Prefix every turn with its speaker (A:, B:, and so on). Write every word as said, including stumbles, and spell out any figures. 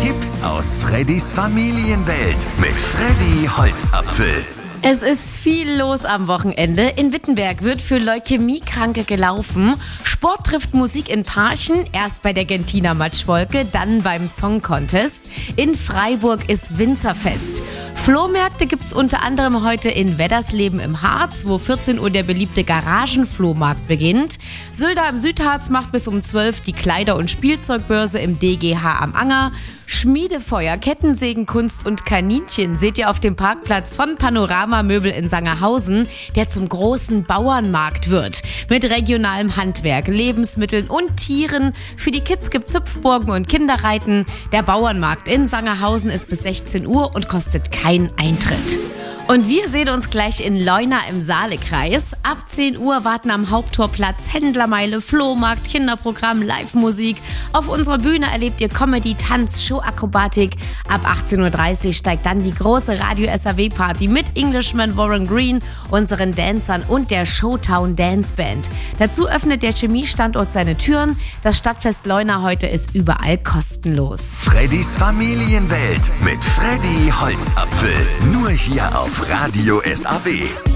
A: Tipps aus Freddys Familienwelt mit Freddy Holzapfel.
B: Es ist viel los am Wochenende. In Wittenberg wird für Leukämiekranke gelaufen. Sport trifft Musik in Parchen. Erst bei der Gentiner Matschwolke, dann beim Song Contest. In Freiburg ist Winzerfest. Flohmärkte gibt's unter anderem heute in Weddersleben im Harz, wo vierzehn Uhr der beliebte Garagenflohmarkt beginnt. Sylda im Südharz macht bis um zwölf die Kleider- und Spielzeugbörse im D G H am Anger. Schmiedefeuer, Kettensägenkunst und Kaninchen seht ihr auf dem Parkplatz von Panorama Möbel in Sangerhausen, der zum großen Bauernmarkt wird. Mit regionalem Handwerk, Lebensmitteln und Tieren. Für die Kids gibt's Hüpfburgen und Kinderreiten. Der Bauernmarkt in Sangerhausen ist bis sechzehn Uhr und kostet keinen Eintritt. Und wir sehen uns gleich in Leuna im Saalekreis. Ab zehn Uhr warten am Haupttorplatz Händlermeile, Flohmarkt, Kinderprogramm, Live-Musik. Auf unserer Bühne erlebt ihr Comedy, Tanz, Show-Akrobatik. Ab achtzehn Uhr dreißig steigt dann die große Radio-S A W-Party mit Englishman Warren Green, unseren Dancern und der Showtown Dance Band. Dazu öffnet der Chemiestandort seine Türen. Das Stadtfest Leuna heute ist überall kostenlos.
A: Freddys Familienwelt mit Freddy Holzapfel. Nur hier auf Radio S A W.